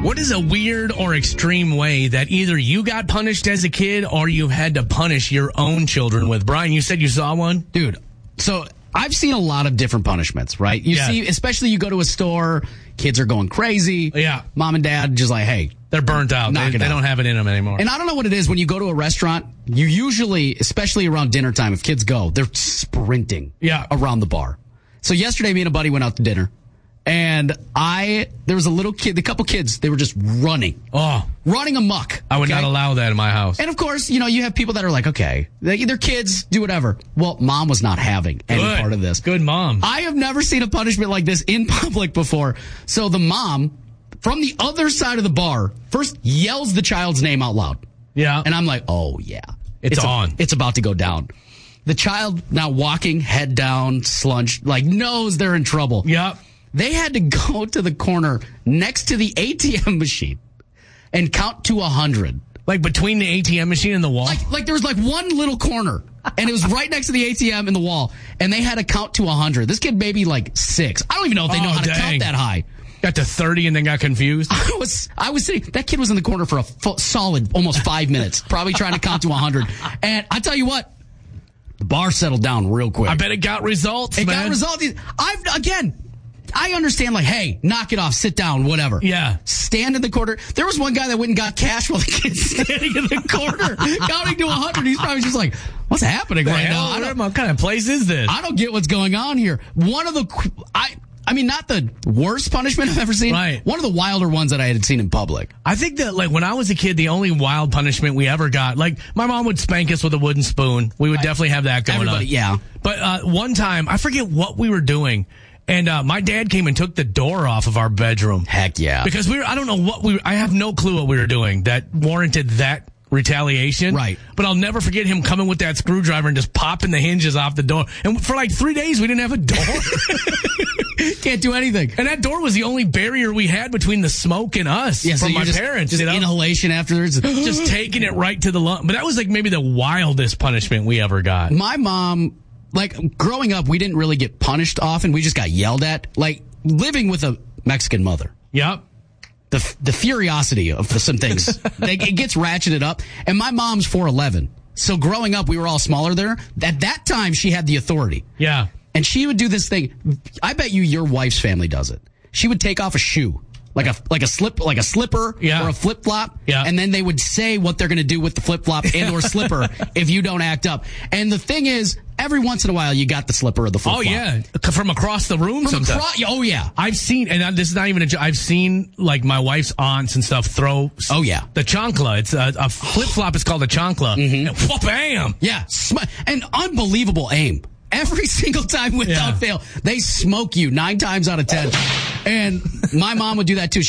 What is a weird or extreme way that either you got punished as a kid or you've had to punish your own children with? Brian, you said you saw one? Dude, so I've seen a lot of different punishments, right? You see, especially you go to a store, kids are going crazy. Yeah. Mom and dad just like, hey. They're burnt out. They don't have it in them anymore. And I don't know what it is when you go to a restaurant, you usually, especially around dinner time, if kids go, they're sprinting around the bar. So yesterday, me and a buddy went out to dinner. And there was a couple kids, they were just running amok. I would not allow that in my house. And of course, you have people that are like, okay, they're kids, do whatever. Well, mom was not having any part of this. Good mom. I have never seen a punishment like this in public before. So the mom, from the other side of the bar, first yells the child's name out loud. Yeah. And I'm like, oh yeah. It's on. It's about to go down. The child now walking, head down, slunched, like knows they're in trouble. Yep. They had to go to the corner next to the ATM machine and count to 100. Like between the ATM machine and the wall? Like there was like one little corner, and it was right next to the ATM and the wall, and they had to count to 100. This kid maybe like 6. I don't even know if they know how to count that high. Got to 30 and then got confused? I was sitting, that kid was in the corner for a solid almost 5 minutes, probably trying to count to 100. And I tell you what, the bar settled down real quick. I bet it got results, man. It got results. I understand, like, hey, knock it off, sit down, whatever. Yeah. Stand in the corner. There was one guy that went and got cash while the kid's standing in the corner, counting to 100. He's probably just like, what's happening right now? What kind of place is this? I don't get what's going on here. One of the, I mean, not the worst punishment I've ever seen. Right. One of the wilder ones that I had seen in public. I think that, like, when I was a kid, the only wild punishment we ever got, like, my mom would spank us with a wooden spoon. We would definitely have that going on. Yeah. But one time, I forget what we were doing. And my dad came and took the door off of our bedroom. Heck yeah. Because I don't know I have no clue what we were doing that warranted that retaliation. Right. But I'll never forget him coming with that screwdriver and just popping the hinges off the door. And for like 3 days, we didn't have a door. Can't do anything. And that door was the only barrier we had between the smoke and us from my parents. Just inhalation afterwards. Just taking it right to the lung. But that was like maybe the wildest punishment we ever got. My mom, like, growing up, we didn't really get punished often. We just got yelled at. Like, living with a Mexican mother. Yep. The furiosity of some things. It gets ratcheted up. And my mom's 4'11". So growing up, we were all smaller there. At that time, she had the authority. Yeah. And she would do this thing. I bet you your wife's family does it. She would take off a shoe. Like a slipper or a flip flop, and then they would say what they're going to do with the flip flop and or slipper if you don't act up. And the thing is, every once in a while you got the slipper or the flip flop. Oh yeah, from across the room. Sometimes. Oh yeah, I've seen, and this is not even a joke. I've seen like my wife's aunts and stuff throw. Oh yeah, the chancla. It's a flip flop. Is called a chancla. Mm-hmm. And whoop, bam. Yeah, and unbelievable aim. Every single time without fail, they smoke you 9 times out of 10. And my mom would do that too.